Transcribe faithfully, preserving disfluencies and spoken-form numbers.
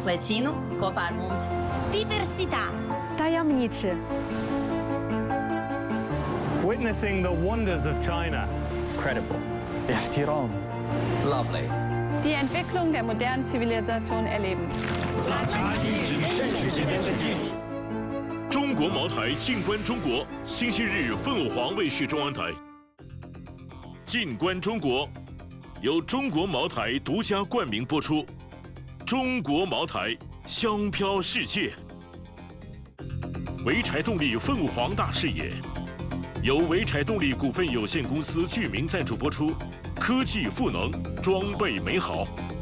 Vecino, kopā ar mums. Diversità. Tajemniczy. Witnessing the wonders of China. Credible. احترام. Lovely. Die Entwicklung der modernen Zivilisation erleben. 中国茅台静观中国，星期日凤凰凰卫视中央台。静观中国由中国茅台独家冠名播出。中国茅台，香飘世界。潍柴动力凤凰大视野，由潍柴动力股份有限公司具名赞助播出。科技赋能，装备美好。